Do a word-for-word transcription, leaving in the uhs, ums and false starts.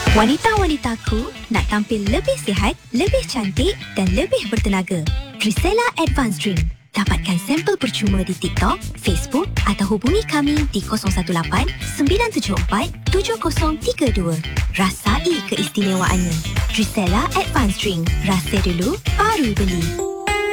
Wanita-wanitaku nak tampil lebih sihat, lebih cantik dan lebih bertenaga. Trisella Advanced Drink. Dapatkan sampel percuma di TikTok, Facebook atau hubungi kami di kosong satu lapan sembilan tujuh empat tujuh kosong tiga dua. Rasai keistimewaannya. Trisella Advanced Drink. Rasa dulu, baru beli.